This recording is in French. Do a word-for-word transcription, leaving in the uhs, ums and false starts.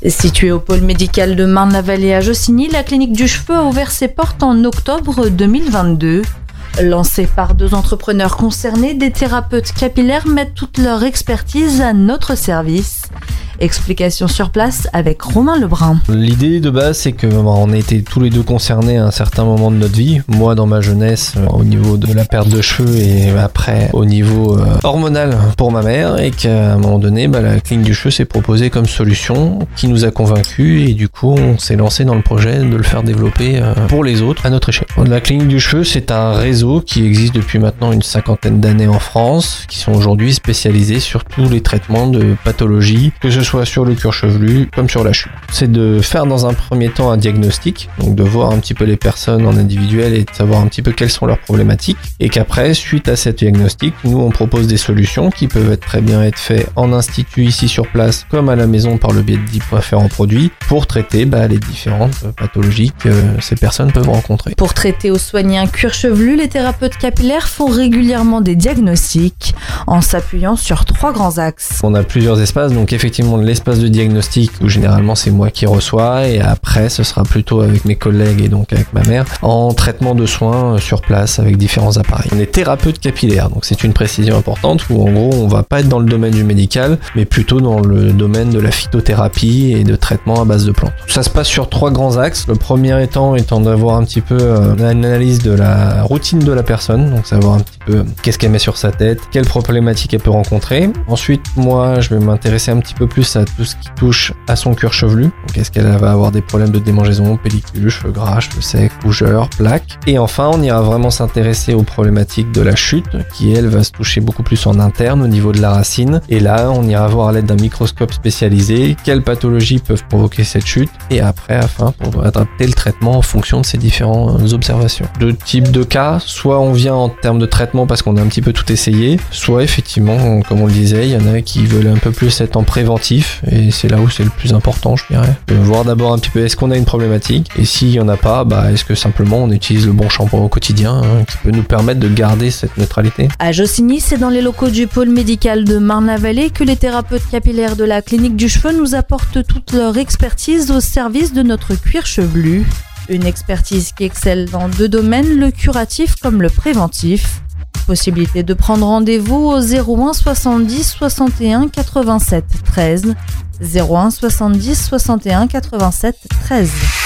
Située au pôle médical de Marne-la-Vallée à Jossigny, la clinique du cheveu a ouvert ses portes en octobre deux mille vingt-deux. Lancée par deux entrepreneurs concernés, des thérapeutes capillaires mettent toute leur expertise à notre service. Explication sur place avec Romain Lebrun. L'idée de base, c'est que bah, on a été tous les deux concernés à un certain moment de notre vie. Moi, dans ma jeunesse, euh, au niveau de la perte de cheveux, et après au niveau euh, hormonal pour ma mère, et qu'à un moment donné, bah, la clinique du cheveu s'est proposée comme solution, qui nous a convaincus, et du coup, on s'est lancé dans le projet de le faire développer euh, pour les autres à notre échelle. La clinique du cheveu, c'est un réseau qui existe depuis maintenant une cinquantaine d'années en France, qui sont aujourd'hui spécialisés sur tous les traitements de pathologies, que ce soit sur le cuir chevelu comme sur la chute. C'est de faire dans un premier temps un diagnostic, donc de voir un petit peu les personnes en individuel et de savoir un petit peu quelles sont leurs problématiques, et qu'après, suite à cet diagnostic, nous on propose des solutions qui peuvent être très bien être faites en institut ici sur place comme à la maison par le biais de différents produits pour traiter bah, les différentes pathologies que ces personnes peuvent rencontrer. Pour traiter ou soigner un cuir chevelu, les thérapeutes capillaires font régulièrement des diagnostics en s'appuyant sur trois grands axes. On a plusieurs espaces, donc effectivement l'espace de diagnostic où généralement c'est moi qui reçois, et après ce sera plutôt avec mes collègues et donc avec ma mère en traitement de soins sur place avec différents appareils. On est thérapeute capillaire, donc c'est une précision importante où en gros on va pas être dans le domaine du médical mais plutôt dans le domaine de la phytothérapie et de traitement à base de plantes. Ça se passe sur trois grands axes. Le premier étant étant d'avoir un petit peu euh, une analyse de la routine de la personne, donc savoir un petit peu qu'est-ce qu'elle met sur sa tête, quelles problématiques elle peut rencontrer. Ensuite moi je vais m'intéresser un petit peu plus à tout ce qui touche à son cuir chevelu. Donc est-ce qu'elle va avoir des problèmes de démangeaison, pellicule, cheveux gras, cheveux secs, rougeur, plaques. Et enfin, on ira vraiment s'intéresser aux problématiques de la chute, qui elle va se toucher beaucoup plus en interne au niveau de la racine. Et là, on ira voir à l'aide d'un microscope spécialisé quelles pathologies peuvent provoquer cette chute, et après, afin pour adapter le traitement en fonction de ces différentes observations. Deux types de cas, soit on vient en termes de traitement parce qu'on a un petit peu tout essayé, soit effectivement, comme on le disait, il y en a qui veulent un peu plus être en préventif, et c'est là où c'est le plus important, je dirais. De voir d'abord un petit peu est-ce qu'on a une problématique, et s'il y en a pas, bah est-ce que simplement on utilise le bon shampoing au quotidien hein, qui peut nous permettre de garder cette neutralité. À Jossigny, c'est dans les locaux du pôle médical de Marne-la-Vallée que les thérapeutes capillaires de la clinique du cheveu nous apportent toute leur expertise au service de notre cuir chevelu. Une expertise qui excelle dans deux domaines, le curatif comme le préventif. Possibilité de prendre rendez-vous au zéro un soixante-dix soixante et un quatre-vingt-sept treize, zéro un soixante-dix soixante et un quatre-vingt-sept treize.